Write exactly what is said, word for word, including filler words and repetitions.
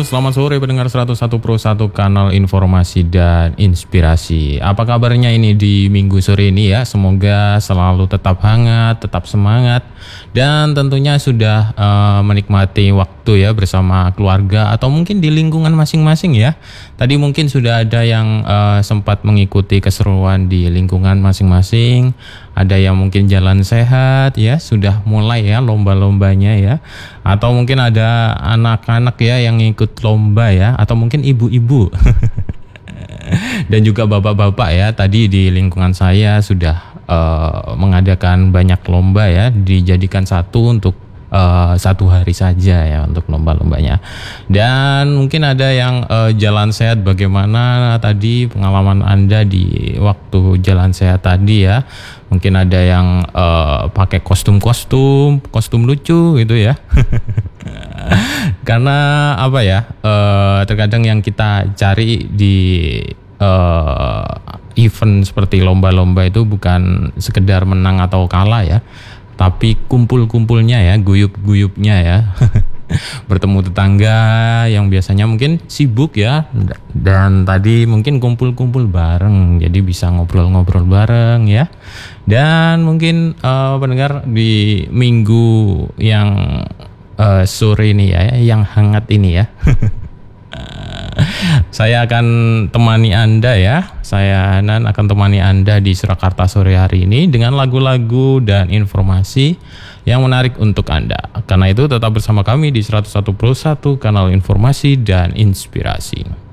selamat sore pendengar seratus satu Pro satu kanal informasi dan inspirasi. Apa kabarnya ini di minggu sore ini ya? Semoga selalu tetap hangat, tetap semangat, dan tentunya sudah uh, menikmati waktu ya bersama keluarga atau mungkin di lingkungan masing-masing ya. Tadi mungkin sudah ada yang uh, sempat mengikuti keseruan di lingkungan masing-masing. Ada yang mungkin jalan sehat ya, sudah mulai ya lomba-lombanya ya. Atau mungkin ada anak-anak ya yang ikut lomba ya, atau mungkin ibu-ibu. Dan juga bapak-bapak ya, tadi di lingkungan saya sudah uh, mengadakan banyak lomba ya, dijadikan satu untuk Uh, satu hari saja ya untuk lomba-lombanya. Dan mungkin ada yang uh, jalan sehat, bagaimana tadi pengalaman Anda di waktu jalan sehat tadi ya. Mungkin ada yang uh, pakai kostum-kostum, kostum lucu gitu ya. Karena apa ya, uh, terkadang yang kita cari di uh, event seperti lomba-lomba itu bukan sekedar menang atau kalah ya, tapi kumpul-kumpulnya ya, guyup-guyupnya ya. Bertemu tetangga yang biasanya mungkin sibuk ya, dan tadi mungkin kumpul-kumpul bareng, jadi bisa ngobrol-ngobrol bareng ya. Dan mungkin uh, pendengar di minggu yang uh, sore ini ya, yang hangat ini ya. Saya akan temani Anda ya. Saya Hanan akan temani Anda di Surakarta sore hari ini dengan lagu-lagu dan informasi yang menarik untuk Anda. Karena itu tetap bersama kami di seratus satu Pro satu kanal informasi dan inspirasi.